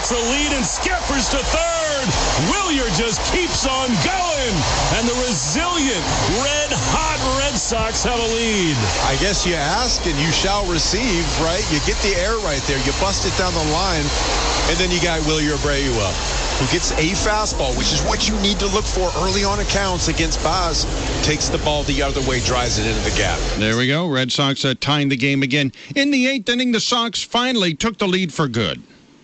takes a lead and scampers to third. Willier just keeps on going. And the resilient, red-hot Red Sox have a lead. I guess you ask and you shall receive, right? You get the air right there. You bust it down the line. And then you got Willier Abreu up, who gets a fastball, which is what you need to look for early on accounts against Baz. Takes the ball the other way, drives it into the gap. There we go. Red Sox tying the game again. In the 8th inning, the Sox finally took the lead for good.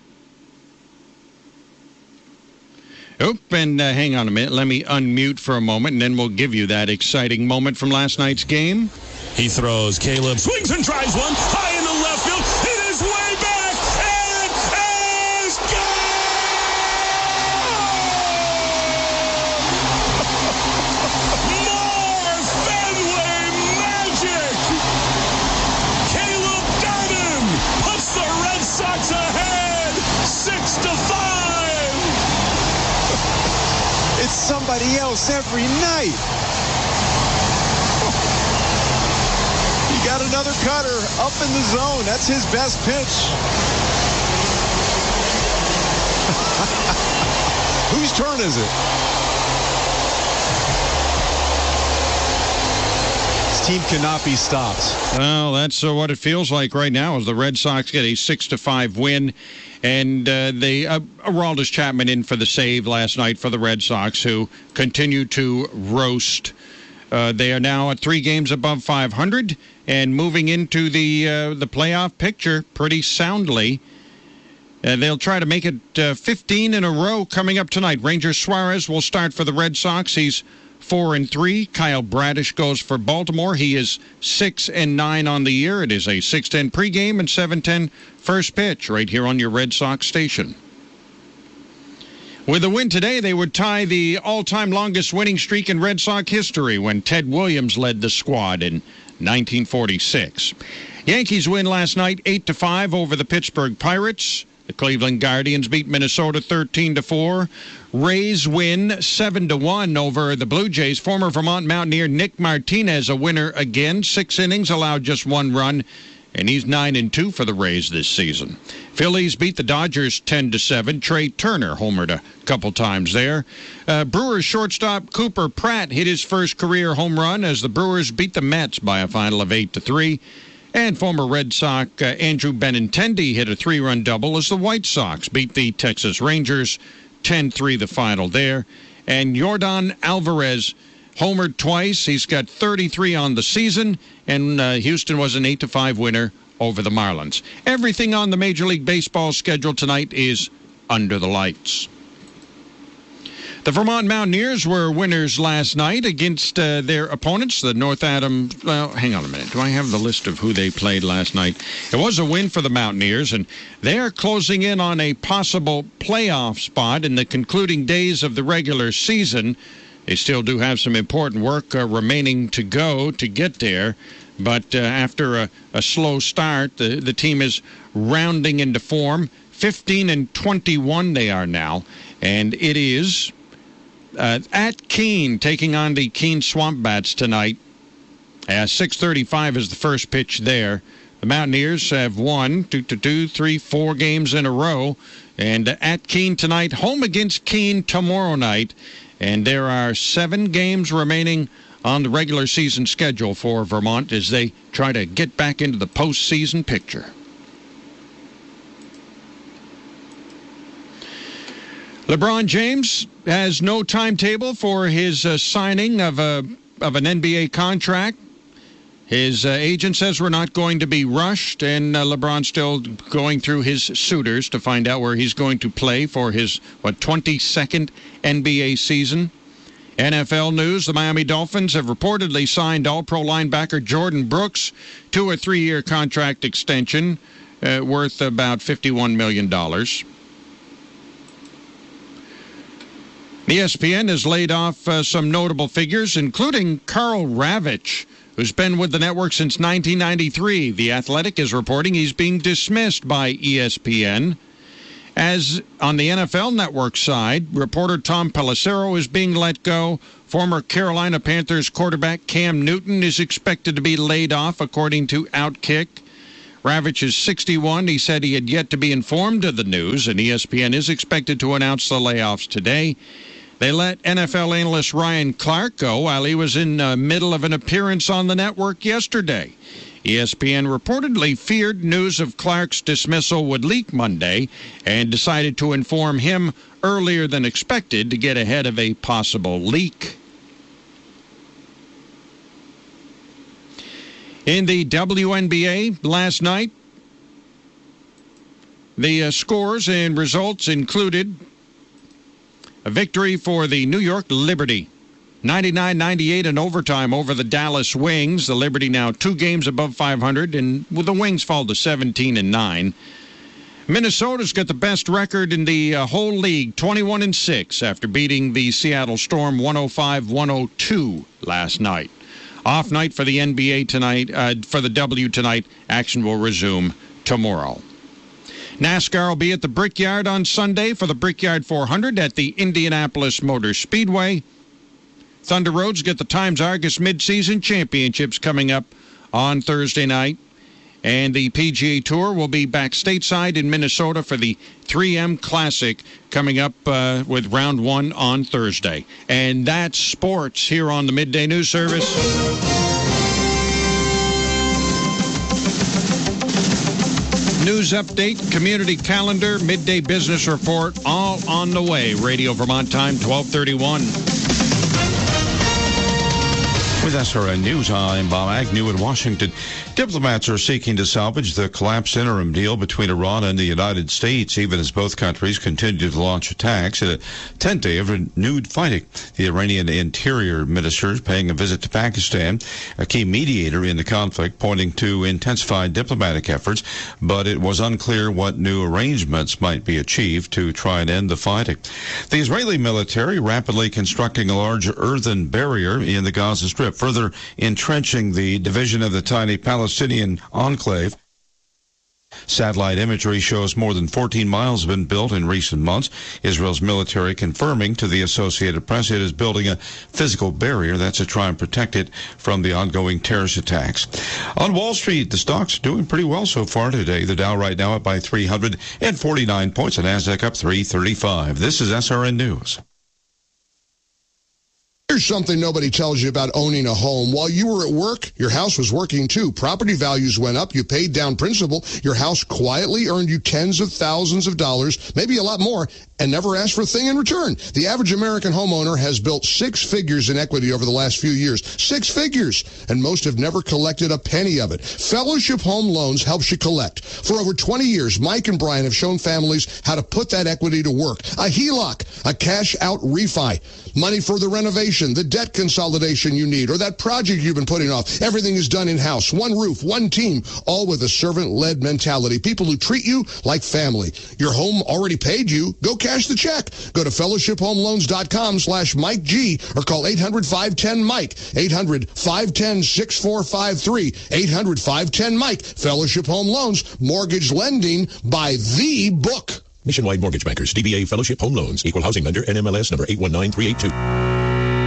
And hang on a minute. Let me unmute for a moment, and then we'll give you that exciting moment from last night's game. He throws. Caleb swings and drives one high in the left field. It is way back. It is gone! More Fenway magic! Caleb Garden puts the Red Sox ahead 6-5. It's somebody else every night. He got another cutter up in the zone. That's his best pitch. Whose turn is it? This team cannot be stopped. Well, that's what it feels like right now as the Red Sox get a 6-5 win. And Aroldis Chapman in for the save last night for the Red Sox, who continue to roast. They are now at 3 games above 500 and moving into the playoff picture pretty soundly. They'll try to make it 15 in a row coming up tonight. Ranger Suarez will start for the Red Sox. He's 4-3. Kyle Bradish goes for Baltimore. He is 6-9 on the year. It is a 6:10 pregame and 7:10 first pitch right here on your Red Sox station. With a win today, they would tie the all-time longest winning streak in Red Sox history when Ted Williams led the squad in 1946. Yankees win last night 8-5 over the Pittsburgh Pirates. The Cleveland Guardians beat Minnesota 13-4. Rays win 7-1 over the Blue Jays. Former Vermont Mountaineer Nick Martinez a winner again. 6 innings, allowed just 1 run, and he's 9-2 for the Rays this season. Phillies beat the Dodgers 10-7. Trey Turner homered a couple times there. Brewers shortstop Cooper Pratt hit his first career home run as the Brewers beat the Mets by a final of 8-3. And former Red Sox Andrew Benintendi hit a 3-run double as the White Sox beat the Texas Rangers 10-3 the final there. And Yordan Alvarez homered twice. He's got 33 on the season, and Houston was an 8-5 winner over the Marlins. Everything on the Major League Baseball schedule tonight is under the lights. The Vermont Mountaineers were winners last night against their opponents, the North Adams. Well, hang on a minute. Do I have the list of who they played last night? It was a win for the Mountaineers, and they are closing in on a possible playoff spot in the concluding days of the regular season. They still do have some important work remaining to go to get there, but after a slow start, the team is rounding into form. 15-21 they are now, and it is at Keene, taking on the Keene Swamp Bats tonight. 6:35 is the first pitch there. The Mountaineers have won 4 games in a row. And at Keene tonight, home against Keene tomorrow night. And there are 7 games remaining on the regular season schedule for Vermont as they try to get back into the postseason picture. LeBron James has no timetable for his signing of an NBA contract. His agent says we're not going to be rushed, and LeBron's still going through his suitors to find out where he's going to play for his, 22nd NBA season. NFL news, the Miami Dolphins have reportedly signed All-Pro linebacker Jordan Brooks to a 3-year contract extension worth about $51 million. ESPN has laid off some notable figures, including Karl Ravech, who's been with the network since 1993. The Athletic is reporting he's being dismissed by ESPN. As on the NFL Network side, reporter Tom Pelissero is being let go. Former Carolina Panthers quarterback Cam Newton is expected to be laid off, according to Outkick. Ravitch is 61. He said he had yet to be informed of the news, and ESPN is expected to announce the layoffs today. They let NFL analyst Ryan Clark go while he was in the middle of an appearance on the network yesterday. ESPN reportedly feared news of Clark's dismissal would leak Monday and decided to inform him earlier than expected to get ahead of a possible leak. In the WNBA last night, the scores and results included a victory for the New York Liberty, 99-98 in overtime over the Dallas Wings. The Liberty now 2 games above 500, and the Wings fall to 17-9. Minnesota's got the best record in the whole league, 21-6, after beating the Seattle Storm 105-102 last night. Off night for the NBA tonight. For the W tonight, action will resume tomorrow. NASCAR will be at the Brickyard on Sunday for the Brickyard 400 at the Indianapolis Motor Speedway. Thunder Roads get the Times Argus Mid-Season Championships coming up on Thursday night. And the PGA Tour will be back stateside in Minnesota for the 3M Classic coming up with round 1 on Thursday. And that's sports here on the Midday News Service. News update, community calendar, midday business report, all on the way. Radio Vermont time, 12:31. With SRN News, I'm Bob Agnew in Washington. Diplomats are seeking to salvage the collapsed interim deal between Iran and the United States, even as both countries continue to launch attacks in a 10th day of renewed fighting. The Iranian Interior Minister is paying a visit to Pakistan, a key mediator in the conflict, pointing to intensified diplomatic efforts, but it was unclear what new arrangements might be achieved to try and end the fighting. The Israeli military rapidly constructing a large earthen barrier in the Gaza Strip, further entrenching the division of the tiny Palestinian enclave. Satellite imagery shows more than 14 miles have been built in recent months. Israel's military confirming to the Associated Press it is building a physical barrier that's to try and protect it from the ongoing terrorist attacks. On Wall Street, the stocks are doing pretty well so far today. The Dow right now up by 349 points, and Nasdaq up 335. This is SRN News. Here's something nobody tells you about owning a home. While you were at work, your house was working too. Property values went up. You paid down principal. Your house quietly earned you tens of thousands of dollars, maybe a lot more, and never asked for a thing in return. The average American homeowner has built 6 figures in equity over the last few years. 6 figures! And most have never collected a penny of it. Fellowship Home Loans helps you collect. For over 20 years, Mike and Brian have shown families how to put that equity to work. A HELOC, a cash-out refi, money for the renovation, the debt consolidation you need, or that project you've been putting off. Everything is done in-house. One roof, one team, all with a servant-led mentality. People who treat you like family. Your home already paid you. Go cash the check. Go to fellowshiphomeloans.com/Mike G or call 800-510-MIKE. 800-510-6453. 800-510-MIKE. Fellowship Home Loans. Mortgage lending by the book. Nationwide Mortgage Bankers, DBA Fellowship Home Loans, Equal Housing Lender, NMLS number 819382.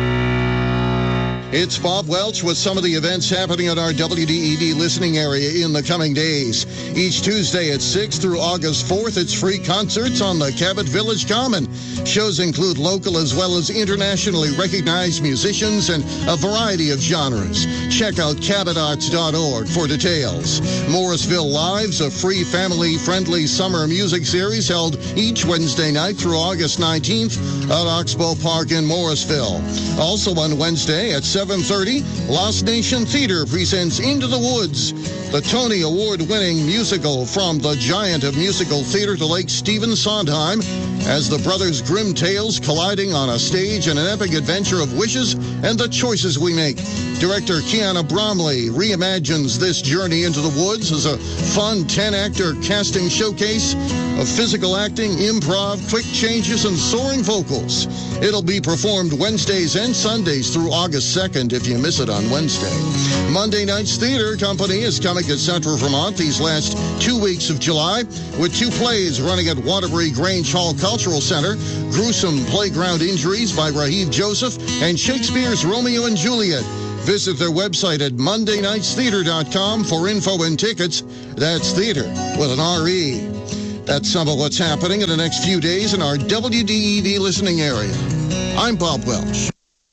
It's Bob Welch with some of the events happening at our WDEV listening area in the coming days. Each Tuesday at 6 through August 4th, it's free concerts on the Cabot Village Common. Shows include local as well as internationally recognized musicians and a variety of genres. Check out cabotarts.org for details. Morrisville Live's a free family-friendly summer music series held each Wednesday night through August 19th at Oxbow Park in Morrisville. Also on Wednesday at 7:30, Lost Nation Theater presents Into the Woods, the Tony Award-winning musical from the giant of musical theater to Lake Stephen Sondheim, as the brothers Grimm tales colliding on a stage in an epic adventure of wishes and the choices we make. Director Kiana Bromley reimagines this journey into the woods as a fun 10-actor casting showcase of physical acting, improv, quick changes, and soaring vocals. It'll be performed Wednesdays and Sundays through August 2nd if you miss it on Wednesday. Monday Night's Theater Company is coming to Central Vermont these last 2 weeks of July with 2 plays running at Waterbury Grange Hall Cultural Center, Gruesome Playground Injuries by Raheem Joseph, and Shakespeare's Romeo and Juliet. Visit their website at mondaynightstheater.com for info and tickets. That's theater with an R-E. That's some of what's happening in the next few days in our WDEV listening area. I'm Bob Welch.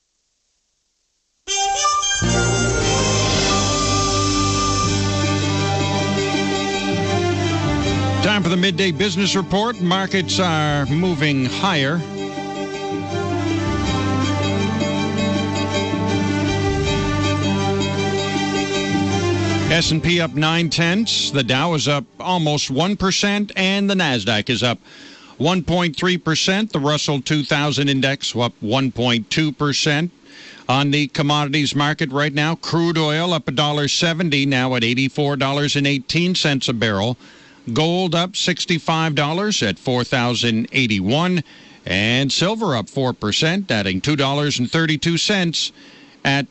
Time for the midday business report. Markets are moving higher. S&P up 0.9. The Dow is up almost 1%, and the Nasdaq is up 1.3%. The Russell 2000 index up 1.2%. On the commodities market right now, crude oil up $1.70, now at $84.18 a barrel. Gold up $65 at $4,081, and silver up 4%, adding $2.32 at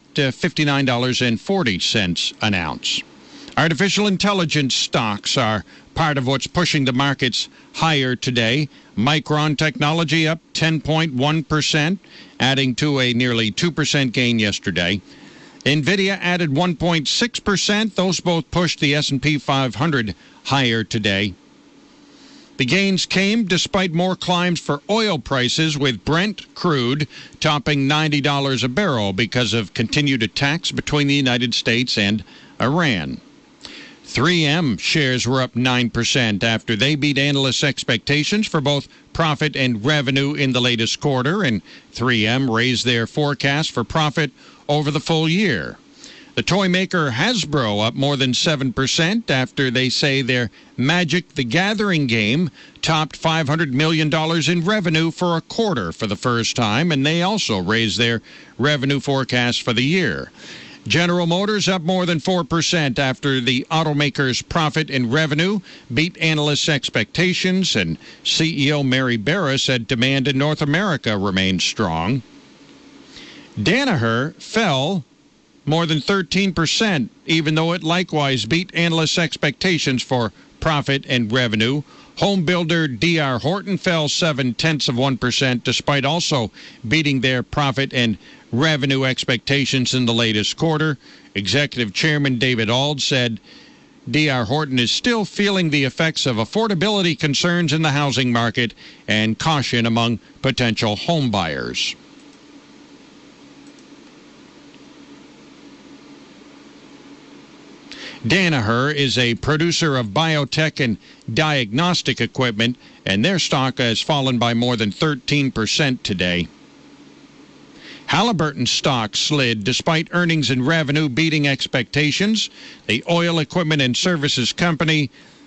$59.40 an ounce. Artificial intelligence stocks are part of what's pushing the markets higher today. Micron Technology up 10.1%, adding to a nearly 2% gain yesterday. NVIDIA added 1.6%. Those both pushed the S&P 500 higher today. The gains came despite more climbs for oil prices, with Brent crude topping $90 a barrel because of continued attacks between the United States and Iran. 3M shares were up 9% after they beat analysts' expectations for both profit and revenue in the latest quarter, and 3M raised their forecast for profit over the full year. The toy maker Hasbro up more than 7% after they say their Magic the Gathering game topped $500 million in revenue for a quarter for the first time, and they also raised their revenue forecast for the year. General Motors up more than 4% after the automaker's profit and revenue beat analysts' expectations, and CEO Mary Barra said demand in North America remains strong. Danaher fell more than 13%, even though it likewise beat analysts' expectations for profit and revenue. Home builder D.R. Horton fell 0.7% despite also beating their profit and revenue expectations in the latest quarter. Executive Chairman David Auld said D.R. Horton is still feeling the effects of affordability concerns in the housing market and caution among potential home buyers. Danaher is a producer of biotech and diagnostic equipment, and their stock has fallen by more than 13% today. Halliburton stock slid despite earnings and revenue beating expectations. The oil equipment and services company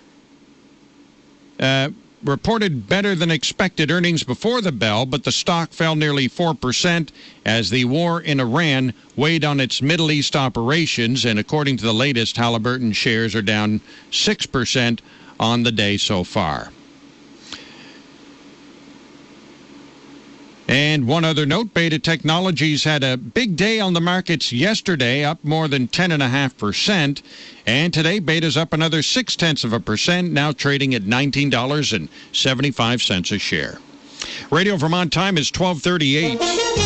reported better than expected earnings before the bell, but the stock fell nearly 4% as the war in Iran weighed on its Middle East operations, and according to the latest, Halliburton shares are down 6% on the day so far. And one other note, Beta Technologies had a big day on the markets yesterday, up more than 10.5%. And today, Beta's up another 0.6%, now trading at $19.75 a share. Radio Vermont time is 12:38.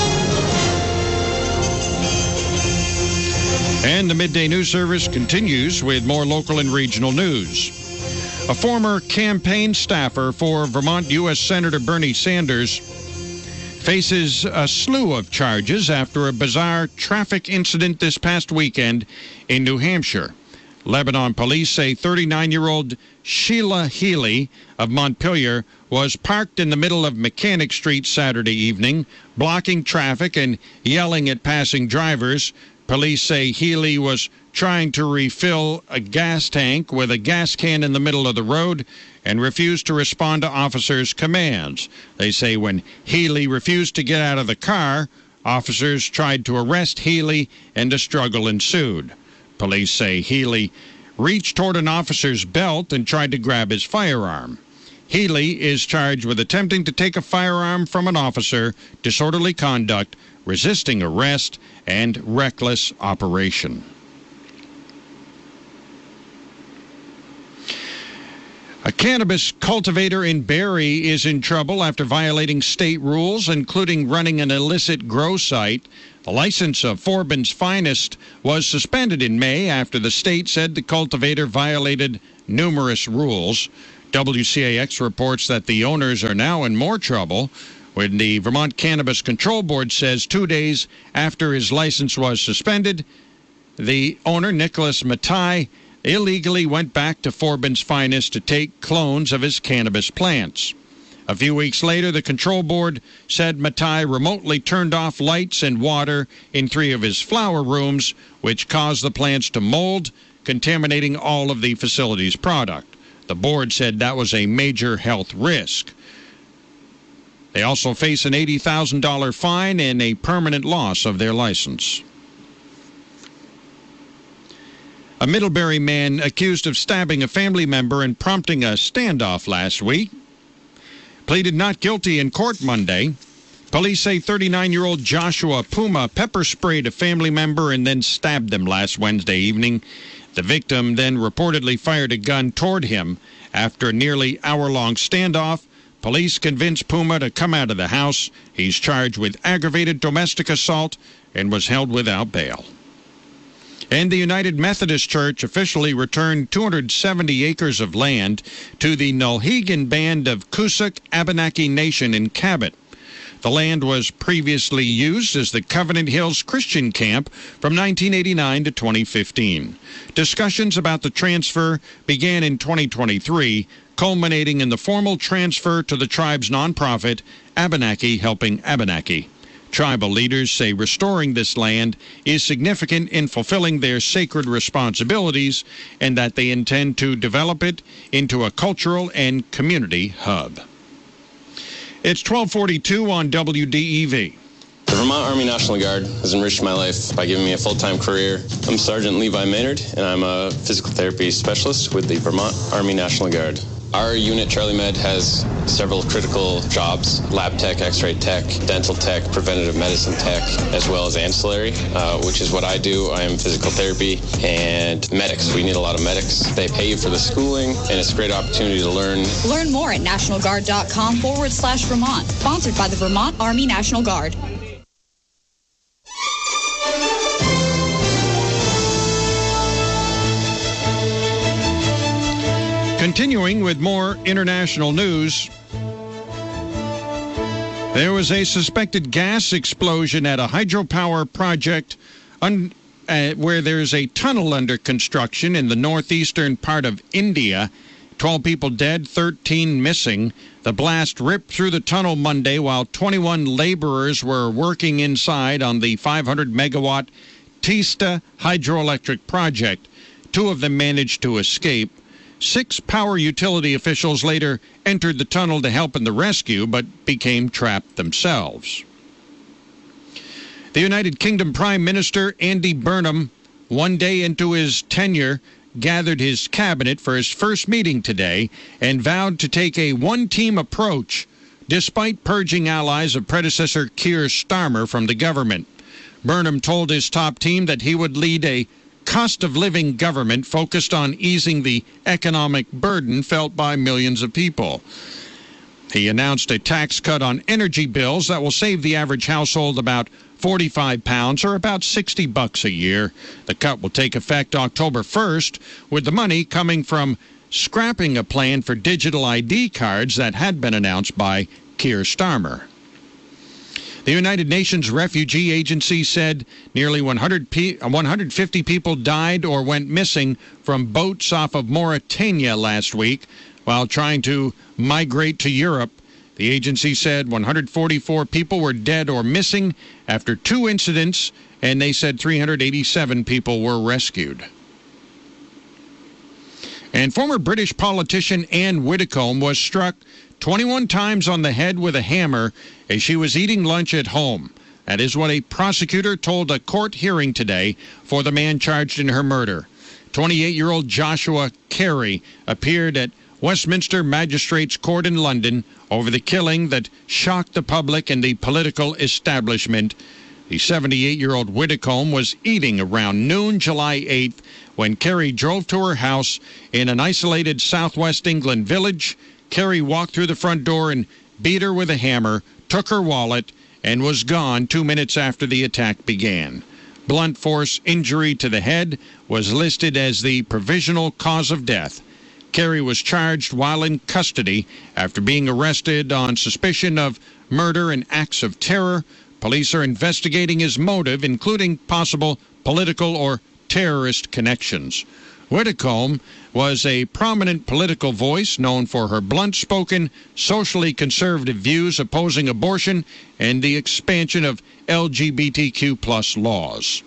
And the Midday News Service continues with more local and regional news. A former campaign staffer for Vermont U.S. Senator Bernie Sanders faces a slew of charges after a bizarre traffic incident this past weekend in New Hampshire. Lebanon police say 39-year-old Sheila Healy of Montpelier was parked in the middle of Mechanic Street Saturday evening, blocking traffic and yelling at passing drivers. Police say Healy was trying to refill a gas tank with a gas can in the middle of the road and refused to respond to officers' commands. They say when Healy refused to get out of the car, officers tried to arrest Healy and a struggle ensued. Police say Healy reached toward an officer's belt and tried to grab his firearm. Healy is charged with attempting to take a firearm from an officer, disorderly conduct, resisting arrest, and reckless operation. A cannabis cultivator in Barrie is in trouble after violating state rules, including running an illicit grow site. The license of Forbin's Finest was suspended in May after the state said the cultivator violated numerous rules. WCAX reports that the owners are now in more trouble when the Vermont Cannabis Control Board says 2 days after his license was suspended, the owner, Nicholas Matai, illegally went back to Forbin's Finest to take clones of his cannabis plants. A few weeks later, the control board said Matai remotely turned off lights and water in 3 of his flower rooms, which caused the plants to mold, contaminating all of the facility's product. The board said that was a major health risk. They also face an $80,000 fine and a permanent loss of their license. A Middlebury man accused of stabbing a family member and prompting a standoff last week pleaded not guilty in court Monday. Police say 39-year-old Joshua Puma pepper-sprayed a family member and then stabbed them last Wednesday evening. The victim then reportedly fired a gun toward him. After a nearly hour-long standoff, police convinced Puma to come out of the house. He's charged with aggravated domestic assault and was held without bail. And the United Methodist Church officially returned 270 acres of land to the Nulhegan Band of Coosac Abenaki Nation in Cabot. The land was previously used as the Covenant Hills Christian Camp from 1989 to 2015. Discussions about the transfer began in 2023, culminating in the formal transfer to the tribe's nonprofit, Abenaki Helping Abenaki. Tribal leaders say restoring this land is significant in fulfilling their sacred responsibilities and that they intend to develop it into a cultural and community hub. It's 12:42 on WDEV. The Vermont Army National Guard has enriched my life by giving me a full-time career. I'm Sergeant Levi Maynard, and I'm a physical therapy specialist with the Vermont Army National Guard. Our unit, Charlie Med, has several critical jobs: lab tech, x-ray tech, dental tech, preventative medicine tech, as well as ancillary, which is what I do. I am physical therapy and medics. We need a lot of medics. They pay you for the schooling, and it's a great opportunity to learn. Learn more at nationalguard.com/Vermont. Sponsored by the Vermont Army National Guard. Continuing with more international news, there was a suspected gas explosion at a hydropower project where there's a tunnel under construction in the northeastern part of India. 12 people dead, 13 missing. The blast ripped through the tunnel Monday while 21 laborers were working inside on the 500-megawatt Teesta hydroelectric project. 2 of them managed to escape. 6 power utility officials later entered the tunnel to help in the rescue, but became trapped themselves. The United Kingdom Prime Minister Andy Burnham, 1 day into his tenure, gathered his cabinet for his first meeting today and vowed to take a one-team approach, despite purging allies of predecessor Keir Starmer from the government. Burnham told his top team that he would lead a cost-of-living government focused on easing the economic burden felt by millions of people. He announced a tax cut on energy bills that will save the average household about £45 or about $60 a year. The cut will take effect October 1st, with the money coming from scrapping a plan for digital ID cards that had been announced by Keir Starmer. The United Nations Refugee Agency said nearly 150 people died or went missing from boats off of Mauritania last week while trying to migrate to Europe. The agency said 144 people were dead or missing after 2 incidents, and they said 387 people were rescued. And former British politician Anne Widdecombe was struck 21 times on the head with a hammer as she was eating lunch at home. That is what a prosecutor told a court hearing today for the man charged in her murder. 28-year-old Joshua Carey appeared at Westminster Magistrates Court in London over the killing that shocked the public and the political establishment. The 78-year-old Widdecombe was eating around noon July 8th when Carey drove to her house in an isolated southwest England village. Carey walked through the front door and beat her with a hammer, took her wallet, and was gone 2 minutes after the attack began. Blunt force injury to the head was listed as the provisional cause of death. Carey was charged while in custody after being arrested on suspicion of murder and acts of terror. Police are investigating his motive, including possible political or terrorist connections. Whitcomb was a prominent political voice known for her blunt-spoken, socially conservative views opposing abortion and the expansion of LGBTQ+ laws.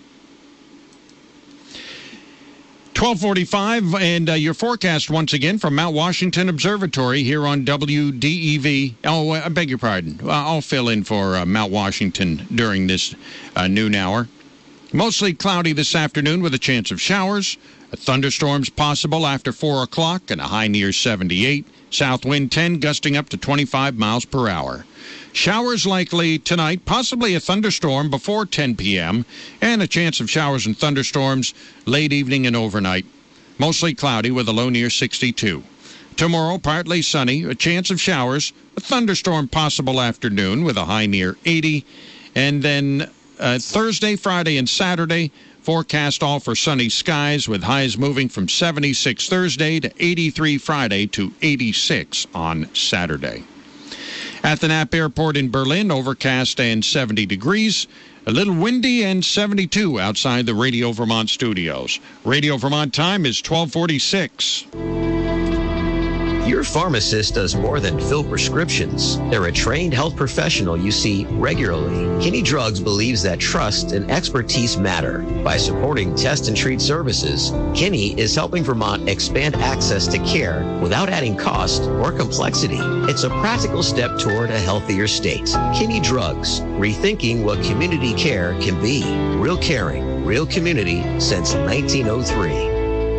12:45, and your forecast once again from Mount Washington Observatory here on WDEV. Oh, I beg your pardon. I'll fill in for Mount Washington during this noon hour. Mostly cloudy this afternoon with a chance of showers. Thunderstorms possible after 4 o'clock and a high near 78. South wind 10, gusting up to 25 miles per hour. Showers likely tonight, possibly a thunderstorm before 10 p.m., and a chance of showers and thunderstorms late evening and overnight. Mostly cloudy with a low near 62. Tomorrow, partly sunny, a chance of showers, a thunderstorm possible afternoon with a high near 80. And then Thursday, Friday, and Saturday, forecast all for sunny skies with highs moving from 76 Thursday to 83 Friday to 86 on Saturday. At the Knapp Airport in Berlin, overcast and 70 degrees. A little windy and 72 outside the Radio Vermont studios. Radio Vermont time is 12:46. Your pharmacist does more than fill prescriptions. They're a trained health professional you see regularly. Kinney Drugs believes that trust and expertise matter. By supporting test and treat services, Kinney is helping Vermont expand access to care without adding cost or complexity. It's a practical step toward a healthier state. Kinney Drugs, rethinking what community care can be. Real caring, real community since 1903.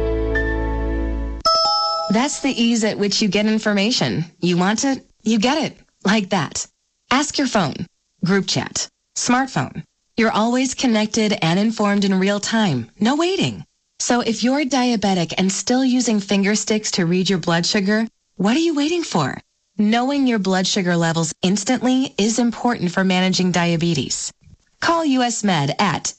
That's the ease at which you get information. You want it, you get it. Like that. Ask your phone. Group chat. Smartphone. You're always connected and informed in real time. No waiting. So if you're diabetic and still using finger sticks to read your blood sugar, what are you waiting for? Knowing your blood sugar levels instantly is important for managing diabetes. Call US Med at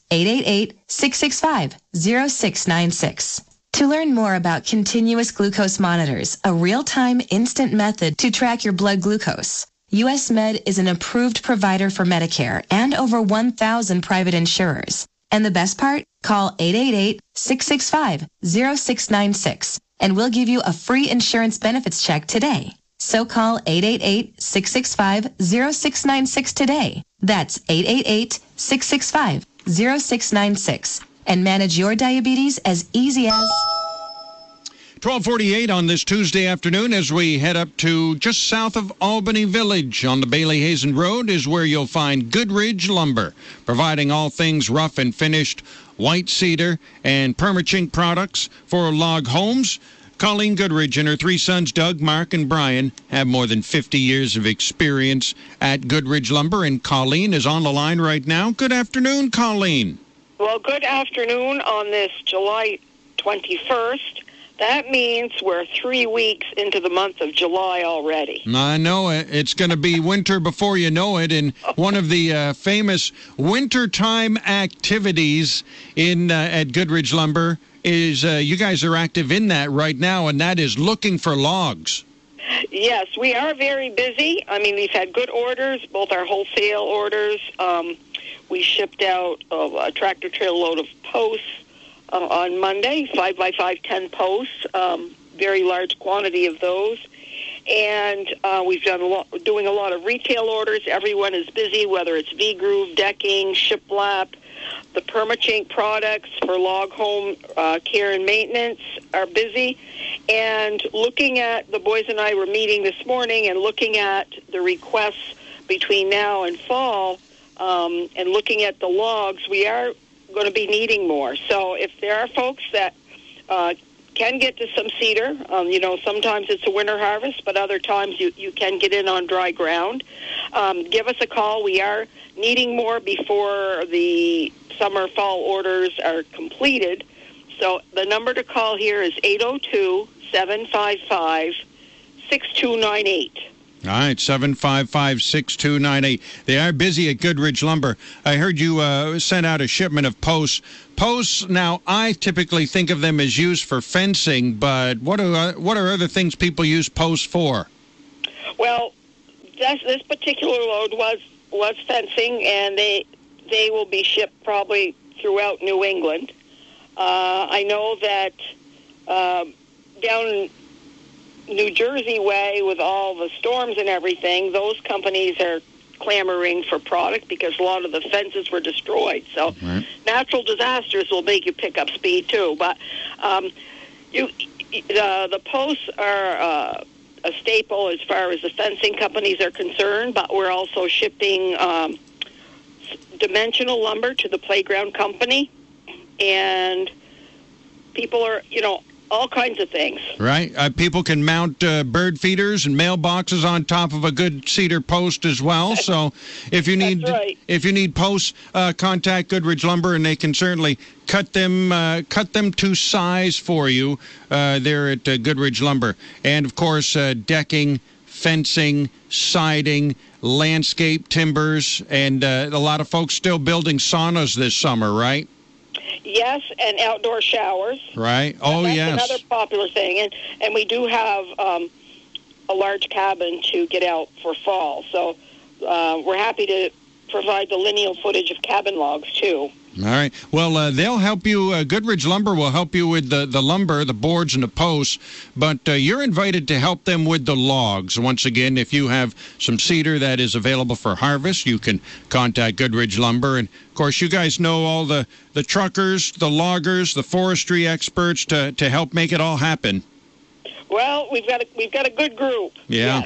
888-665-0696. To learn more about continuous glucose monitors, a real-time instant method to track your blood glucose, US Med is an approved provider for Medicare and over 1,000 private insurers. And the best part? Call 888-665-0696 and we'll give you a free insurance benefits check today. So call 888-665-0696 today. That's 888-665-0696. And manage your diabetes as easy as 12:48 on this Tuesday afternoon as we head up to just south of Albany Village on the Bailey-Hazen Road is where you'll find Goodridge Lumber, providing all things rough and finished white cedar and permachink products for log homes. Colleen Goodridge and her three sons, Doug, Mark, and Brian, have more than 50 years of experience at Goodridge Lumber, and Colleen is on the line right now. Good afternoon, Colleen. Well, good afternoon on this July 21st. That means we're 3 weeks into the month of July already. I know it. It's going to be winter before you know it. And one of the famous wintertime activities at Goodridge Lumber is you guys are active in that right now, and that is looking for logs. Yes, we are very busy. I mean, we've had good orders, both our wholesale orders. We shipped out a tractor-trailer load of posts on Monday, 5x5, 10 posts, very large quantity of those. And we've doing a lot of retail orders. Everyone is busy, whether it's V-Groove, decking, shiplap. The permachink products for log home care and maintenance are busy. And looking at, the boys and I were meeting this morning and looking at the requests between now and fall, and looking at the logs, we are going to be needing more. So if there are folks that can get to some cedar, sometimes it's a winter harvest, but other times you can get in on dry ground. Give us a call. We are needing more before the summer-fall orders are completed. So the number to call here is 802-755-6298. All right, 755-6298. They are busy at Goodrich Lumber. I heard you sent out a shipment of posts. Posts, now, I typically think of them as used for fencing, but what are other things people use posts for? Well, this particular load was fencing, and they will be shipped probably throughout New England. I know that down New Jersey way, with all the storms and everything, those companies are clamoring for product because a lot of the fences were destroyed. So natural disasters will make you pick up speed too. But the posts are a staple as far as the fencing companies are concerned, but we're also shipping dimensional lumber to the playground company, and people are, all kinds of things. Right. People can mount bird feeders and mailboxes on top of a good cedar post as well. So if you need posts, contact Goodrich Lumber, and they can certainly cut them to size for you there at Goodrich Lumber. And, of course, decking, fencing, siding, landscape timbers, and a lot of folks still building saunas this summer, right? Yes, and outdoor showers. Right. Oh, yes. That's another popular thing. And we do have a large cabin to get out for fall. So we're happy to provide the lineal footage of cabin logs, too. All right. Well, they'll help you. Goodrich Lumber will help you with the lumber, the boards, and the posts. But you're invited to help them with the logs. Once again, if you have some cedar that is available for harvest, you can contact Goodrich Lumber. And, of course, you guys know all the truckers, the loggers, the forestry experts to help make it all happen. Well, we've got a good group. Yeah. Yes.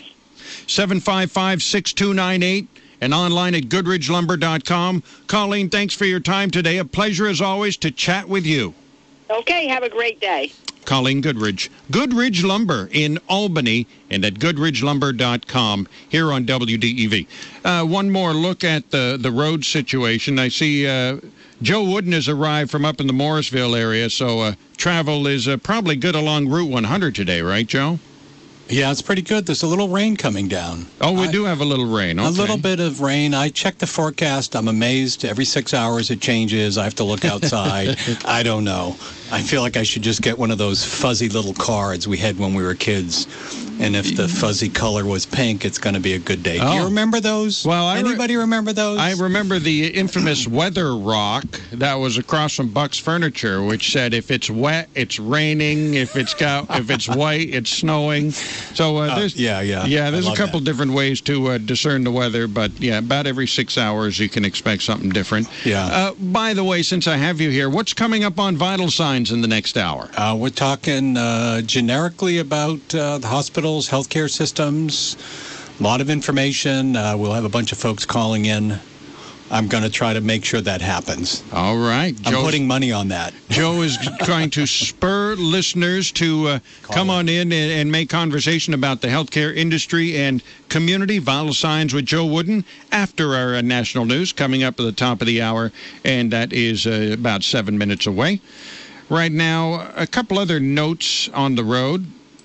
755-6298. And online at GoodrichLumber.com. Colleen, thanks for your time today. A pleasure, as always, to chat with you. Okay, have a great day. Colleen Goodrich. Goodrich Lumber in Albany and at GoodrichLumber.com here on WDEV. One more look at the road situation. I see Joe Wooden has arrived from up in the Morrisville area, so travel is probably good along Route 100 today, right, Joe? Yeah, it's pretty good. There's a little rain coming down. Oh, we do have a little rain. Okay. A little bit of rain. I checked the forecast. I'm amazed. Every 6 hours it changes. I have to look outside. I don't know. I feel like I should just get one of those fuzzy little cards we had when we were kids. And if the fuzzy color was pink, it's going to be a good day. Do you remember those? Well, anybody remember those? I remember the infamous weather rock that was across from Buck's Furniture, which said if it's wet, it's raining. If it's white, it's snowing. So there's there's a couple different ways to discern the weather, but yeah, about every 6 hours you can expect something different. Yeah. By the way, since I have you here, what's coming up on Vital Signs in the next hour? We're talking generically about the hospitals, healthcare systems, a lot of information. We'll have a bunch of folks calling in. I'm going to try to make sure that happens. All right. I'm putting money on that. Joe is trying to spur listeners to come on in and make conversation about the healthcare industry and community. Vital Signs with Joe Wooden after our national news coming up at the top of the hour, and that is about 7 minutes away. Right now, a couple other notes on the road.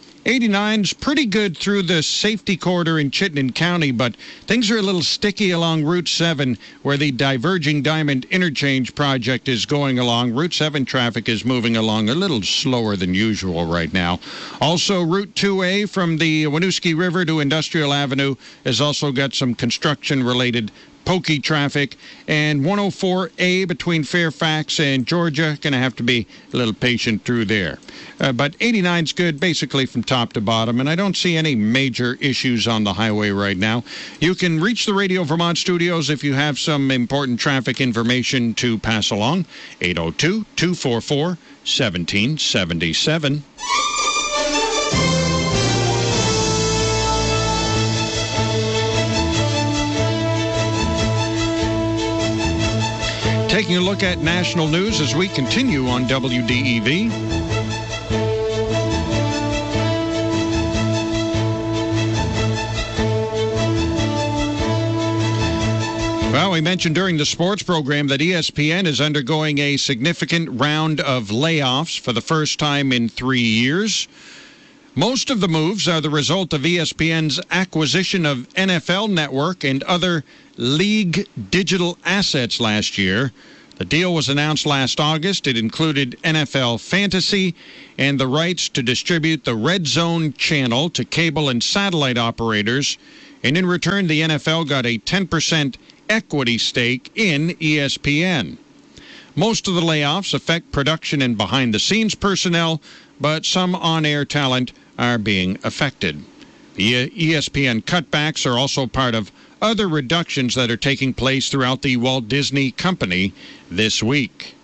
89's pretty good through the safety corridor in Chittenden County, but things are a little sticky along Route 7 where the Diverging Diamond Interchange project is going along. Route 7 traffic is moving along a little slower than usual right now. Also, Route 2A from the Winooski River to Industrial Avenue has also got some construction-related pokey traffic, and 104A between Fairfax and Georgia, going to have to be a little patient through there. But 89's good basically from top to bottom, and I don't see any major issues on the highway right now. You can reach the Radio Vermont studios if you have some important traffic information to pass along. 802-244-1777. Taking a look at national news as we continue on WDEV. Well, we mentioned during the sports program that ESPN is undergoing a significant round of layoffs for the first time in 3 years. Most of the moves are the result of ESPN's acquisition of NFL Network and other league digital assets last year. The deal was announced last August. It included NFL Fantasy and the rights to distribute the Red Zone channel to cable and satellite operators. And in return, the NFL got a 10% equity stake in ESPN. Most of the layoffs affect production and behind-the-scenes personnel, but some on-air talent are being affected. The ESPN cutbacks are also part of other reductions that are taking place throughout the Walt Disney Company this week.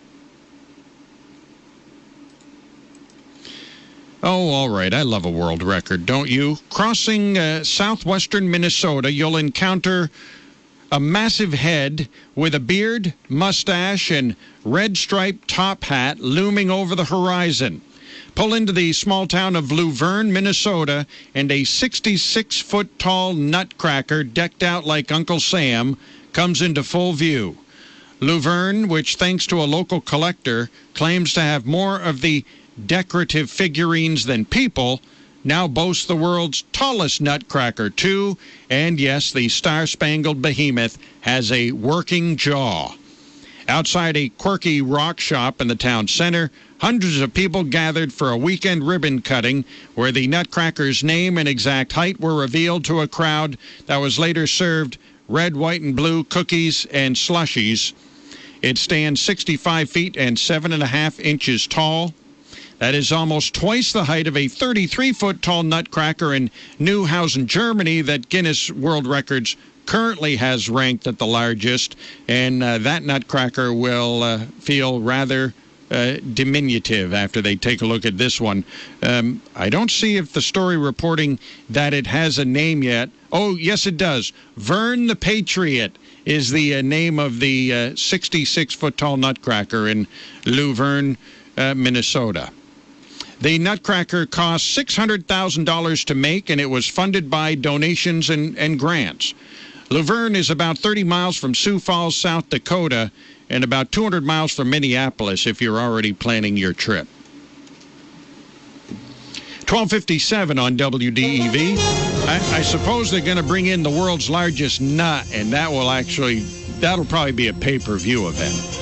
Oh, all right. I love a world record, don't you? Crossing southwestern Minnesota, you'll encounter a massive head with a beard, mustache, and red striped top hat looming over the horizon. Pull into the small town of Luverne, Minnesota, and a 66-foot-tall nutcracker decked out like Uncle Sam comes into full view. Luverne, which thanks to a local collector claims to have more of the decorative figurines than people, now boasts the world's tallest nutcracker, too. And yes, the star-spangled behemoth has a working jaw. Outside a quirky rock shop in the town center, hundreds of people gathered for a weekend ribbon cutting where the nutcracker's name and exact height were revealed to a crowd that was later served red, white, and blue cookies and slushies. It stands 65 feet and 7.5 inches tall. That is almost twice the height of a 33-foot-tall nutcracker in Neuhausen, Germany, that Guinness World Records currently has ranked at the largest, and that nutcracker will feel rather diminutive after they take a look at this one. I don't see if the story reporting that it has a name yet. Oh, yes, it does. Vern the Patriot is the name of the 66-foot-tall nutcracker in Luverne, Minnesota. The nutcracker cost $600,000 to make, and it was funded by donations and grants. Luverne is about 30 miles from Sioux Falls, South Dakota, and about 200 miles from Minneapolis if you're already planning your trip. 12:57 on WDEV. I suppose they're going to bring in the world's largest nut, and that'll probably be a pay-per-view event.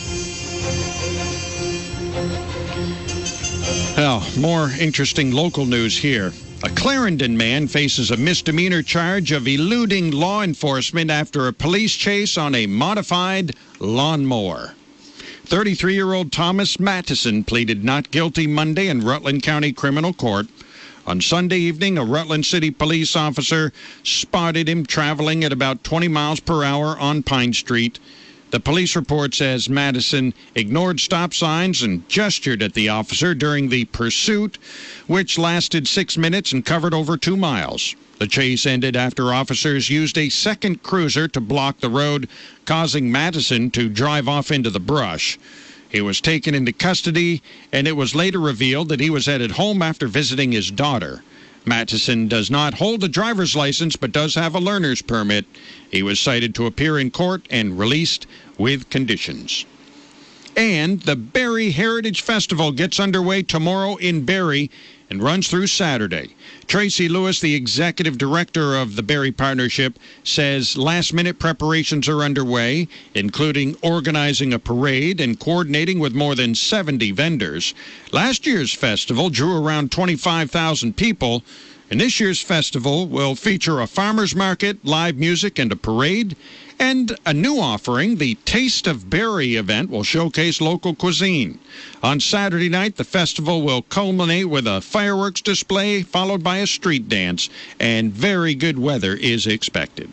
Well, more interesting local news here. A Clarendon man faces a misdemeanor charge of eluding law enforcement after a police chase on a modified lawnmower. 33-year-old Thomas Mattison pleaded not guilty Monday in Rutland County Criminal Court. On Sunday evening, a Rutland City police officer spotted him traveling at about 20 miles per hour on Pine Street. The police report says Madison ignored stop signs and gestured at the officer during the pursuit, which lasted 6 minutes and covered over 2 miles. The chase ended after officers used a second cruiser to block the road, causing Madison to drive off into the brush. He was taken into custody, and it was later revealed that he was headed home after visiting his daughter. Mattison does not hold a driver's license but does have a learner's permit. He was cited to appear in court and released with conditions. And the Barrie Heritage Festival gets underway tomorrow in Barrie and runs through Saturday. Tracy Lewis, the executive director of the Barrie Partnership, says last-minute preparations are underway, including organizing a parade and coordinating with more than 70 vendors. Last year's festival drew around 25,000 people, and this year's festival will feature a farmer's market, live music, and a parade. And a new offering, the Taste of Barrie event, will showcase local cuisine. On Saturday night, the festival will culminate with a fireworks display followed by a street dance, and very good weather is expected.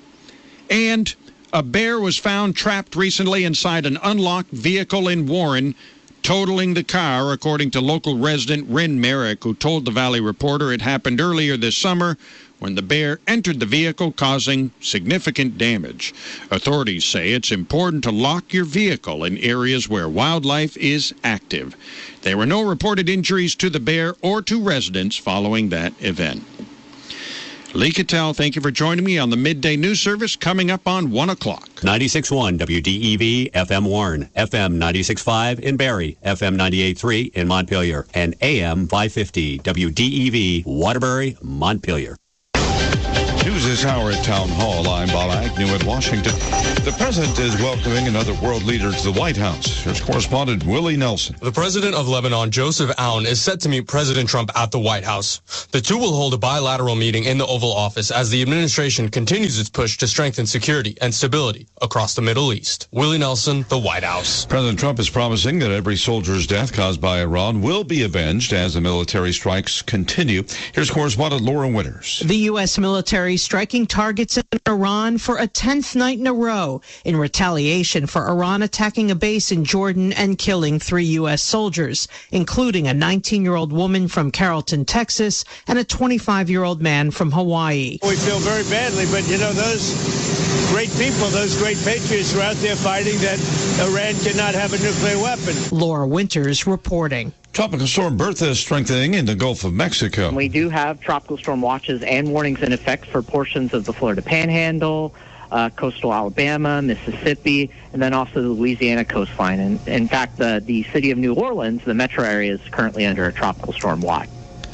And a bear was found trapped recently inside an unlocked vehicle in Warren, totaling the car, according to local resident Ren Merrick, who told the Valley Reporter it happened earlier this summer when the bear entered the vehicle, causing significant damage. Authorities say it's important to lock your vehicle in areas where wildlife is active. There were no reported injuries to the bear or to residents following that event. Lee Cattell, thank you for joining me on the Midday News Service coming up on 1 o'clock. 96.1 WDEV, FM Warren, FM 96.5 in Barrie, FM 98.3 in Montpelier, and AM 550 WDEV, Waterbury, Montpelier. News this hour at Town Hall. I'm Bob Agnew at Washington. The president is welcoming another world leader to the White House. Here's correspondent Willie Nelson. The president of Lebanon, Joseph Aoun, is set to meet President Trump at the White House. The two will hold a bilateral meeting in the Oval Office as the administration continues its push to strengthen security and stability across the Middle East. Willie Nelson, the White House. President Trump is promising that every soldier's death caused by Iran will be avenged as the military strikes continue. Here's correspondent Laura Winters. The U.S. military striking targets in Iran for a 10th night in a row in retaliation for Iran attacking a base in Jordan and killing 3 U.S. soldiers, including a 19-year-old woman from Carrollton, Texas, and a 25-year-old man from Hawaii. We feel very badly, but those great people, those great patriots are out there fighting that Iran cannot have a nuclear weapon. Laura Winters reporting. Tropical storm Bertha is strengthening in the Gulf of Mexico. We do have tropical storm watches and warnings in effect for portions of the Florida Panhandle, coastal Alabama, Mississippi, and then also the Louisiana coastline. And in fact, the city of New Orleans, the metro area, is currently under a tropical storm watch.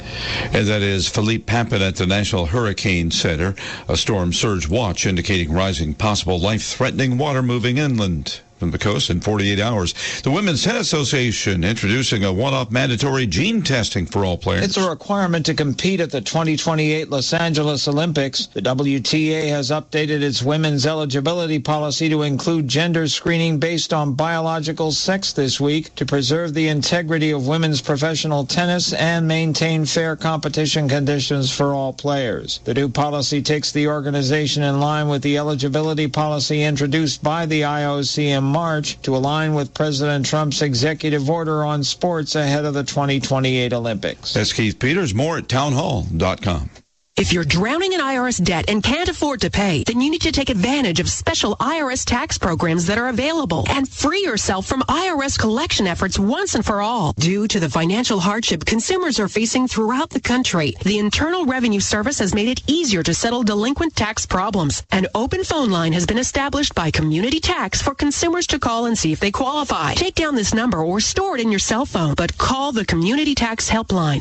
And that is Philippe Pampin at the National Hurricane Center. A storm surge watch indicating rising possible life-threatening water moving inland from the coast in 48 hours. The Women's Tennis Association introducing a one-off mandatory gene testing for all players. It's a requirement to compete at the 2028 Los Angeles Olympics. The WTA has updated its women's eligibility policy to include gender screening based on biological sex this week to preserve the integrity of women's professional tennis and maintain fair competition conditions for all players. The new policy takes the organization in line with the eligibility policy introduced by the IOC in March to align with President Trump's executive order on sports ahead of the 2028 Olympics. That's Keith Peters. More at townhall.com. If you're drowning in IRS debt and can't afford to pay, then you need to take advantage of special IRS tax programs that are available and free yourself from IRS collection efforts once and for all. Due to the financial hardship consumers are facing throughout the country, the Internal Revenue Service has made it easier to settle delinquent tax problems. An open phone line has been established by Community Tax for consumers to call and see if they qualify. Take down this number or store it in your cell phone, but call the Community Tax Helpline,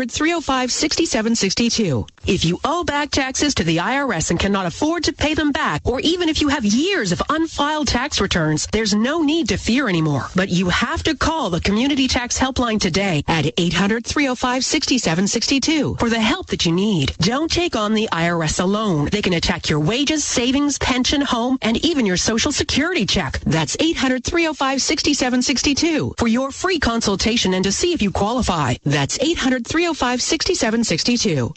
800-305-6762. If you owe back taxes to the IRS and cannot afford to pay them back, or even if you have years of unfiled tax returns, there's no need to fear anymore. But you have to call the Community Tax Helpline today at 800-305-6762 for the help that you need. Don't take on the IRS alone. They can attack your wages, savings, pension, home, and even your Social Security check. That's 800-305-6762 for your free consultation and to see if you qualify. That's 800-305-6762.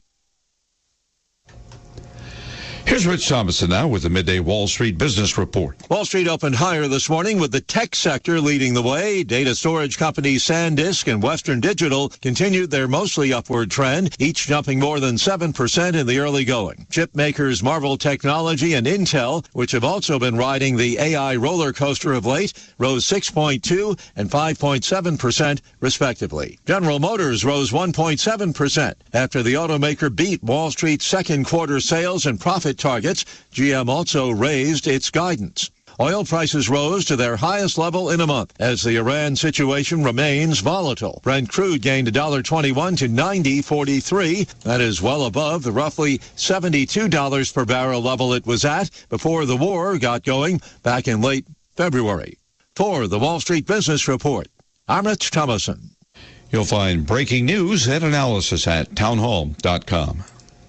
Here's Rich Thomason now with the Midday Wall Street Business Report. Wall Street opened higher this morning with the tech sector leading the way. Data storage companies SanDisk and Western Digital continued their mostly upward trend, each jumping more than 7% in the early going. Chip makers Marvell Technology and Intel, which have also been riding the AI roller coaster of late, rose 6.2 and 5.7% respectively. General Motors rose 1.7% after the automaker beat Wall Street's second quarter sales and profit targets. GM also raised its guidance. Oil prices rose to their highest level in a month as the Iran situation remains volatile. Brent crude gained $1.21 to $90.43. That is well above the roughly $72 per barrel level it was at before the war got going back in late February. For the Wall Street Business Report, I'm Rich Thomason. You'll find breaking news and analysis at townhall.com.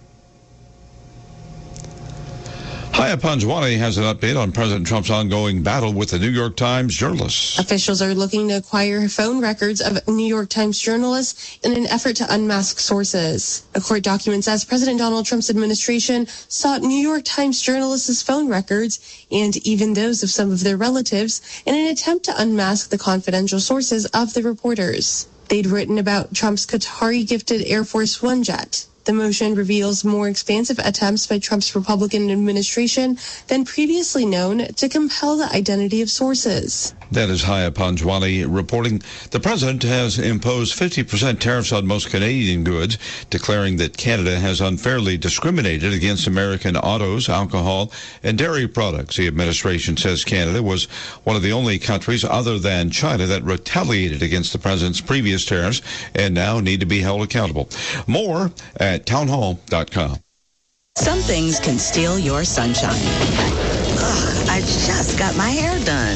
Haya Panjwani has an update on President Trump's ongoing battle with the New York Times journalists. Officials are looking to acquire phone records of New York Times journalists in an effort to unmask sources. A court document says President Donald Trump's administration sought New York Times journalists' phone records and even those of some of their relatives in an attempt to unmask the confidential sources of the reporters. They'd written about Trump's Qatari-gifted Air Force One jet. The motion reveals more expansive attempts by Trump's Republican administration than previously known to compel the identity of sources. That is Haya Panjwani reporting. The president has imposed 50% tariffs on most Canadian goods, declaring that Canada has unfairly discriminated against American autos, alcohol, and dairy products. The administration says Canada was one of the only countries other than China that retaliated against the president's previous tariffs and now need to be held accountable. More at townhall.com. Some things can steal your sunshine. Ugh, I just got my hair done.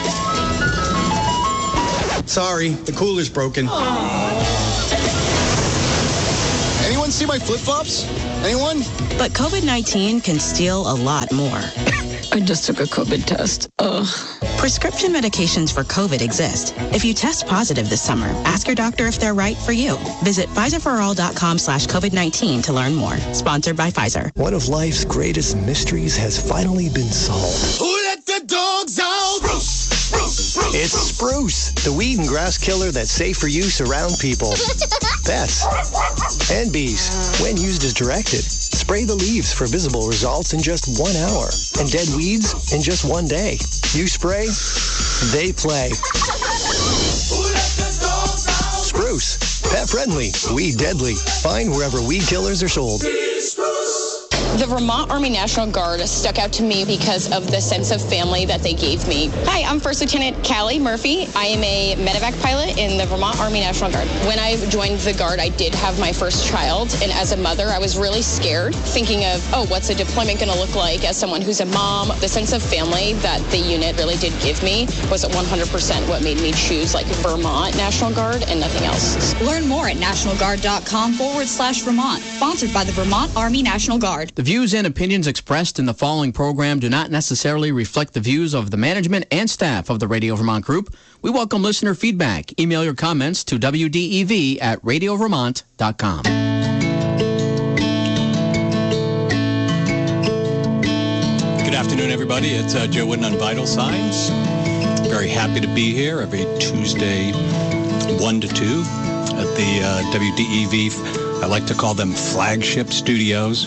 Sorry, the cooler's broken. Anyone see my flip-flops? Anyone? But COVID-19 can steal a lot more. I just took a COVID test. Ugh. Prescription medications for COVID exist. If you test positive this summer, ask your doctor if they're right for you. Visit PfizerForAll.com/COVID-19 to learn more. Sponsored by Pfizer. One of life's greatest mysteries has finally been solved. Who let the dogs out? Spruce! It's Spruce, the weed and grass killer that's safe for use around people, pets, and bees. When used as directed, spray the leaves for visible results in just 1 hour and dead weeds in just 1 day. You spray, they play. Spruce, pet friendly, weed deadly. Find wherever weed killers are sold. The Vermont Army National Guard stuck out to me because of the sense of family that they gave me. Hi, I'm First Lieutenant Callie Murphy. I am a medevac pilot in the Vermont Army National Guard. When I joined the Guard, I did have my first child, and as a mother, I was really scared, thinking of, what's a deployment going to look like as someone who's a mom? The sense of family that the unit really did give me was 100% what made me choose Vermont National Guard and nothing else. Learn more at nationalguard.com/Vermont. Sponsored by the Vermont Army National Guard. The views and opinions expressed in the following program do not necessarily reflect the views of the management and staff of the Radio Vermont Group. We welcome listener feedback. Email your comments to wdev@radiovermont.com. Good afternoon, everybody. It's Joe Wooden on Vital Signs. Very happy to be here every Tuesday, 1 to 2, at the WDEV, I like to call them flagship studios,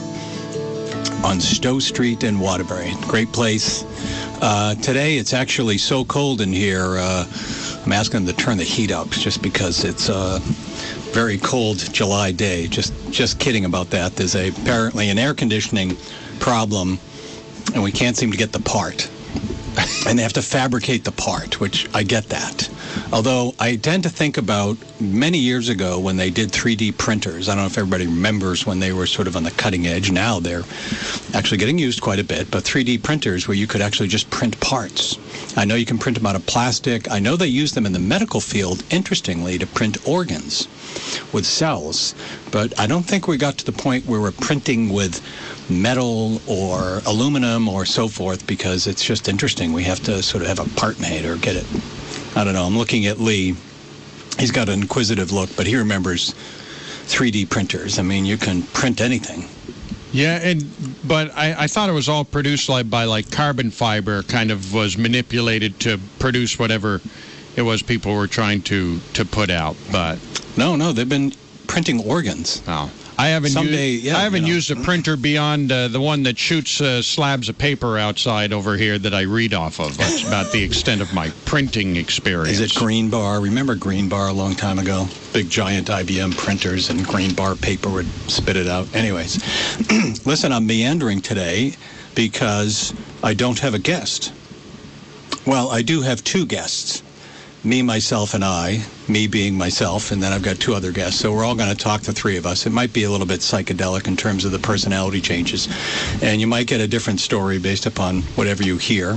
on Stowe Street in Waterbury. Great place. Today it's actually so cold in here, I'm asking them to turn the heat up just because it's a very cold July day. Just kidding about that. There's apparently an air conditioning problem, and we can't seem to get the part. And they have to fabricate the part, which I get that. Although I tend to think about many years ago when they did 3D printers. I don't know if everybody remembers when they were sort of on the cutting edge. Now they're actually getting used quite a bit. But 3D printers where you could actually just print parts. I know you can print them out of plastic. I know they use them in the medical field, interestingly, to print organs with cells. But I don't think we got to the point where we're printing with metal or aluminum or so forth, because it's just interesting. We have to sort of have a part made or get it. I don't know. I'm looking at Lee. He's got an inquisitive look, but he remembers 3D printers. I mean, you can print anything. Yeah, but I thought it was all produced by carbon fiber, kind of was manipulated to produce whatever it was people were trying to put out. But no, they've been printing organs. Oh. I haven't used a printer beyond the one that shoots slabs of paper outside over here that I read off of. That's about the extent of my printing experience. Is it Greenbar? Remember Greenbar a long time ago? Big giant IBM printers and Greenbar paper would spit it out. Anyways, listen, I'm meandering today because I don't have a guest. Well, I do have two guests. Me, myself, and I, me being myself, and then I've got two other guests. So we're all going to talk, the three of us. It might be a little bit psychedelic in terms of the personality changes. And you might get a different story based upon whatever you hear.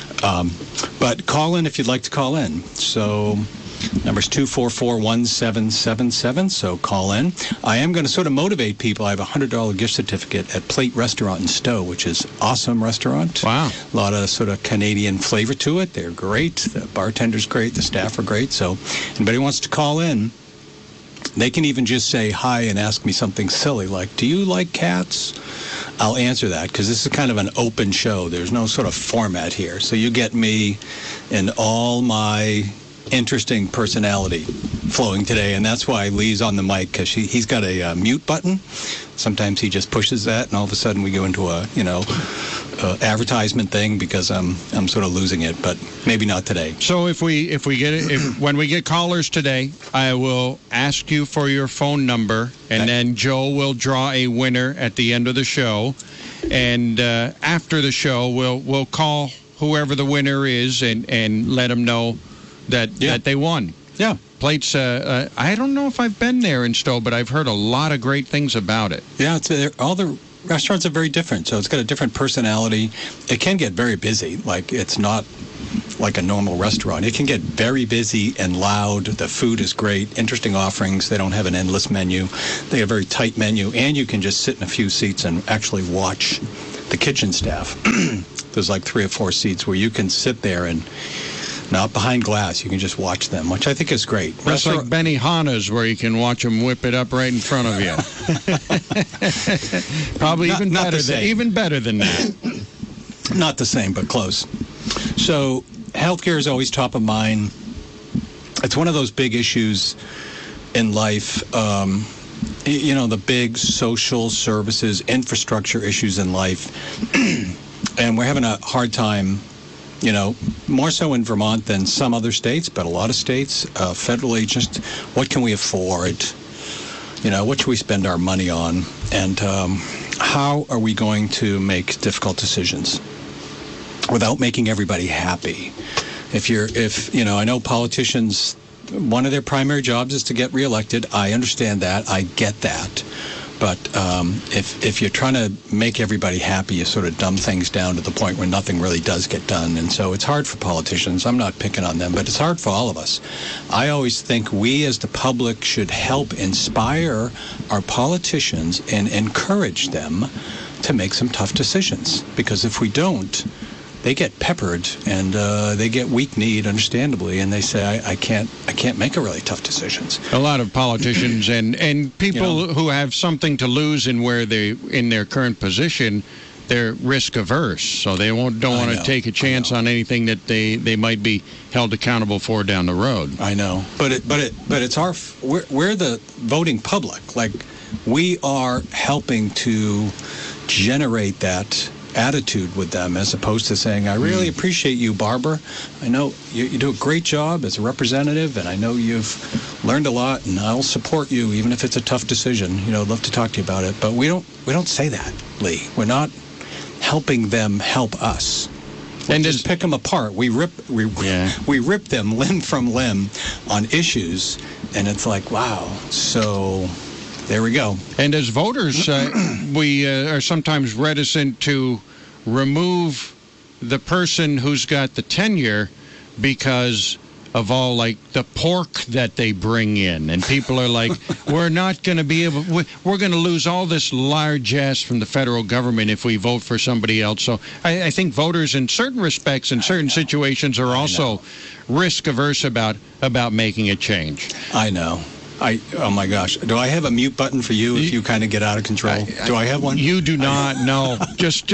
But call in if you'd like to call in. So number's 244-1777, so call in. I am going to sort of motivate people. I have a $100 gift certificate at Plate Restaurant in Stowe, which is awesome restaurant. Wow. A lot of sort of Canadian flavor to it. They're great. The bartender's great. The staff are great. So anybody wants to call in, they can even just say hi and ask me something silly like, do you like cats? I'll answer that because this is kind of an open show. There's no sort of format here. So you get me in all my interesting personality flowing today, and that's why Lee's on the mic, because he's got a mute button. Sometimes he just pushes that, and all of a sudden we go into a advertisement thing because I'm sort of losing it, but maybe not today. So if we get it, when we get callers today, I will ask you for your phone number, and then Joe will draw a winner at the end of the show, and after the show we'll call whoever the winner is and let them know that they won. Yeah. Plates, I don't know if I've been there in Stowe, but I've heard a lot of great things about it. Yeah, all the restaurants are very different, so it's got a different personality. It can get very busy. Like, it's not like a normal restaurant. It can get very busy and loud. The food is great, interesting offerings. They don't have an endless menu. They have a very tight menu, and you can just sit in a few seats and actually watch the kitchen staff. There's like 3 or 4 seats where you can sit there and not behind glass. You can just watch them, which I think is great. That's like Benihana's, where you can watch them whip it up right in front of you. Probably even better than that. Not the same, but close. So healthcare is always top of mind. It's one of those big issues in life. The big social services, infrastructure issues in life. And we're having a hard time, more so in Vermont than some other states, but a lot of states, federally, just what can we afford? What should we spend our money on? And how are we going to make difficult decisions without making everybody happy? I know politicians, one of their primary jobs is to get reelected. I understand that. I get that. But if you're trying to make everybody happy, you sort of dumb things down to the point where nothing really does get done. And so it's hard for politicians. I'm not picking on them, but it's hard for all of us. I always think we as the public should help inspire our politicians and encourage them to make some tough decisions. Because if we don't, they get peppered and they get weak-kneed, understandably, and they say, I can't make a really tough decisions. A lot of politicians and people who have something to lose in their current position, they're risk averse, so they don't want to take a chance on anything that they might be held accountable for down the road. I know, but it's we're the voting public. Like, we are helping to generate that attitude with them, as opposed to saying, I really appreciate you, Barbara. I know you do a great job as a representative, and I know you've learned a lot, and I'll support you even if it's a tough decision. I'd love to talk to you about it. But we don't say that, Lee. We're not helping them help us. And just pick them apart. We rip them limb from limb on issues, and it's like, wow. So there we go. And as voters, we are sometimes reticent to remove the person who's got the tenure because of all, like, the pork that they bring in. And people are like, we're not going to be able, we're going to lose all this largesse from the federal government if we vote for somebody else. So I think voters in certain respects, in certain situations, are also risk averse about making a change. I know. Oh my gosh. Do I have a mute button for you if you kind of get out of control? Do I have one? You do not. No. Just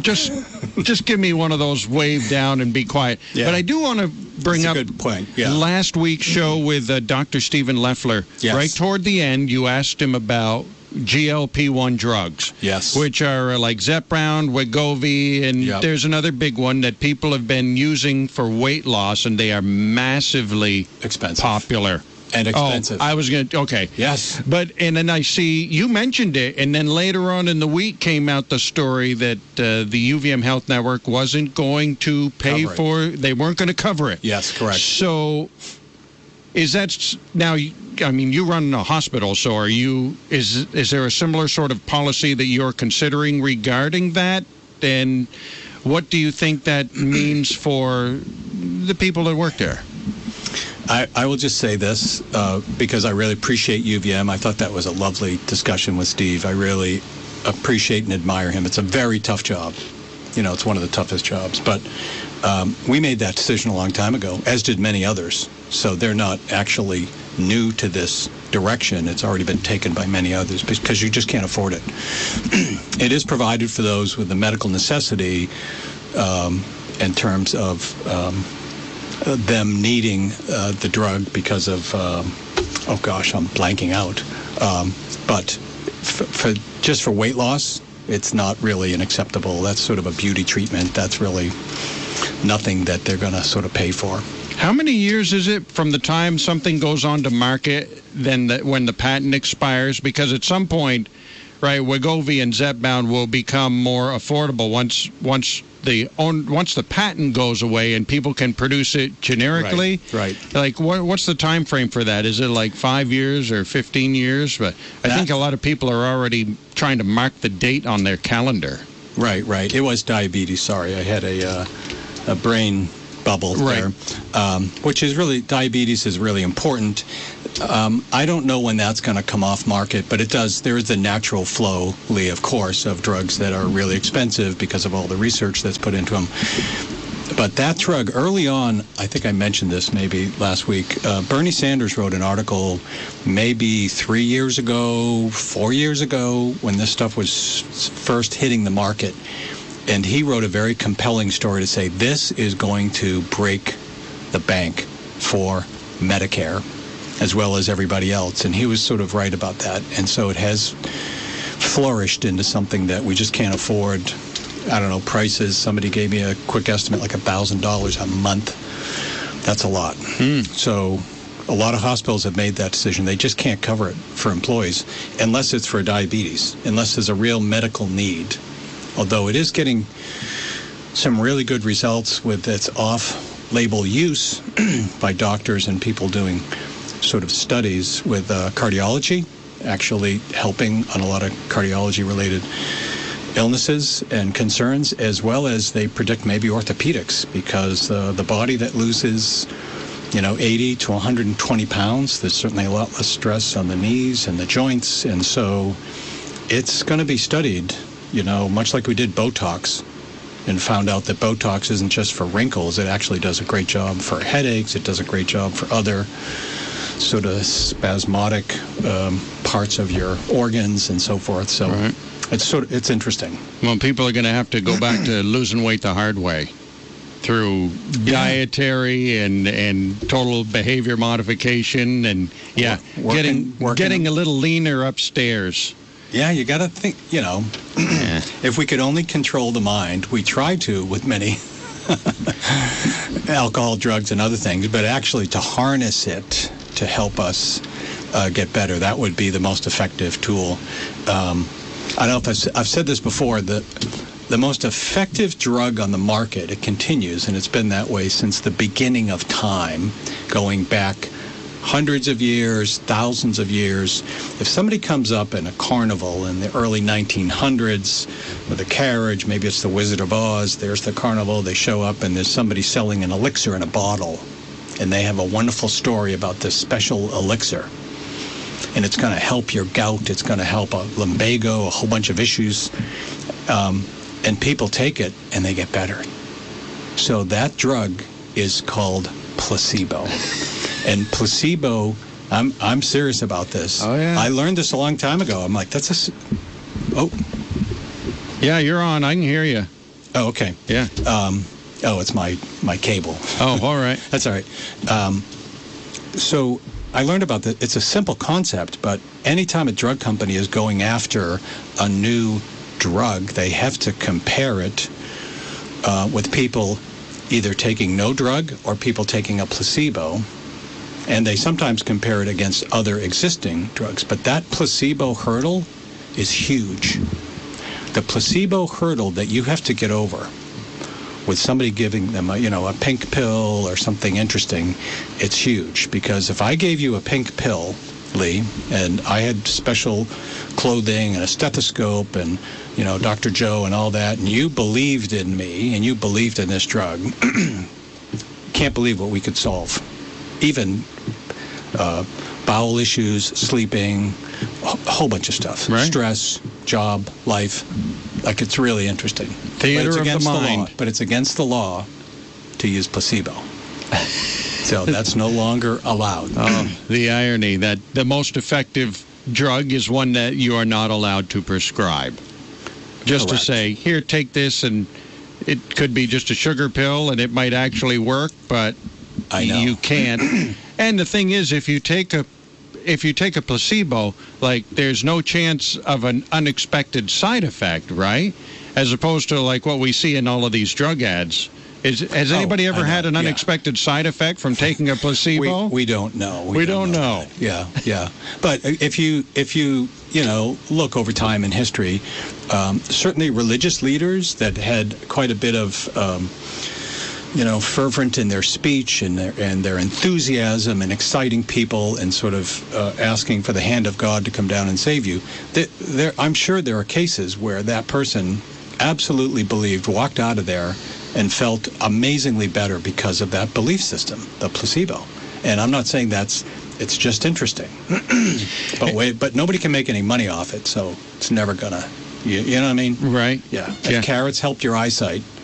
give me one of those wave down and be quiet. Yeah. But I do want to bring up a good point. Yeah. Last week's show with Dr. Stephen Leffler. Yes. Right toward the end, you asked him about GLP-1 drugs. Yes. Which are like Zepbound, Wegovy, and there's another big one that people have been using for weight loss, and they are massively expensive, popular. And expensive. Oh, I was going to, okay. Yes. And then I see, you mentioned it, and then later on in the week came out the story that the UVM Health Network wasn't going to pay they weren't going to cover it. Yes, correct. So is that, now, I mean, you run a hospital, so is there a similar sort of policy that you're considering regarding that? And what do you think that means for the people that work there? I will just say this, because I really appreciate UVM. I thought that was a lovely discussion with Steve. I really appreciate and admire him. It's a very tough job. It's one of the toughest jobs. But we made that decision a long time ago, as did many others. So they're not actually new to this direction. It's already been taken by many others because you just can't afford it. It is provided for those with the medical necessity in terms of them needing the drug because of, oh gosh, I'm blanking out. But for weight loss, it's not really an acceptable. That's sort of a beauty treatment. That's really nothing that they're going to sort of pay for. How many years is it from the time something goes on to market then when the patent expires? Because at some point, right, Wegovy and Zepbound will become more affordable once the patent goes away and people can produce it generically. Right. Like, what's the time frame for that? Is it like 5 years or 15 years? But I think a lot of people are already trying to mark the date on their calendar. Right. It was diabetes. Sorry, I had a brain bubble there, which is really, diabetes is really important. I don't know when that's going to come off market, but it does. There is a natural flow, Lee, of course, of drugs that are really expensive because of all the research that's put into them. But that drug, early on, I think I mentioned this maybe last week, Bernie Sanders wrote an article maybe 3 years ago, 4 years ago, when this stuff was first hitting the market. And he wrote a very compelling story to say this is going to break the bank for Medicare as well as everybody else. And he was sort of right about that. And so it has flourished into something that we just can't afford. I don't know, prices. Somebody gave me a quick estimate, like $1,000 a month. That's a lot. So a lot of hospitals have made that decision. They just can't cover it for employees unless it's for diabetes, unless there's a real medical need. Although it is getting some really good results with its off-label use by doctors and people doing sort of studies with cardiology, actually helping on a lot of cardiology-related illnesses and concerns, as well as they predict maybe orthopedics, because the body that loses 80 to 120 pounds, there's certainly a lot less stress on the knees and the joints, and so it's going to be studied. Much like we did Botox and found out that Botox isn't just for wrinkles. It actually does a great job for headaches. It does a great job for other sort of spasmodic parts of your organs and so forth. So it's interesting. Well, people are going to have to go back to losing weight the hard way through dietary and total behavior modification and getting a little leaner upstairs. Yeah, you got to think, if we could only control the mind, we try to with many alcohol, drugs, and other things, but actually to harness it to help us get better, that would be the most effective tool. I don't know if I've said this before, the most effective drug on the market, it continues, and it's been that way since the beginning of time, going back hundreds of years, thousands of years. If somebody comes up in a carnival in the early 1900s with a carriage, maybe it's the Wizard of Oz, there's the carnival, they show up and there's somebody selling an elixir in a bottle, and they have a wonderful story about this special elixir. And it's going to help your gout, it's going to help a lumbago, a whole bunch of issues. And people take it and they get better. So that drug is called placebo. And placebo, I'm serious about this. Oh, yeah. I learned this a long time ago. I'm like, Yeah, you're on. I can hear you. Oh, okay. Yeah. It's my cable. Oh, all right. That's all right. So I learned about that. It's a simple concept, but anytime a drug company is going after a new drug, they have to compare it with people either taking no drug or people taking a placebo. And they sometimes compare it against other existing drugs. But that placebo hurdle is huge. The placebo hurdle that you have to get over with somebody giving them a pink pill or something interesting, it's huge. Because if I gave you a pink pill, Lee, and I had special clothing and a stethoscope and, Dr. Joe and all that, and you believed in me and you believed in this drug, can't believe what we could solve. Even bowel issues, sleeping, a whole bunch of stuff. Right. Stress, job, life. Like, it's really interesting. Theater of the mind. But it's against the law to use placebo. So that's no longer allowed. Oh, the irony that the most effective drug is one that you are not allowed to prescribe. Just Correct. to say, here, take this, and it could be just a sugar pill, and it might actually work, but I know. You can't. And the thing is, if you take a placebo, like, there's no chance of an unexpected side effect, right? As opposed to like what we see in all of these drug ads. Has anybody ever had an unexpected side effect from taking a placebo? We don't know. We don't know. Yeah. But if you look over time in history, certainly religious leaders that had quite a bit of fervent in their speech and their enthusiasm and exciting people and sort of asking for the hand of God to come down and save you. I'm sure there are cases where that person absolutely believed, walked out of there, and felt amazingly better because of that belief system, the placebo. And I'm not saying it's just interesting. but nobody can make any money off it, so it's never gonna, you know what I mean? Right. Yeah. If carrots helped your eyesight,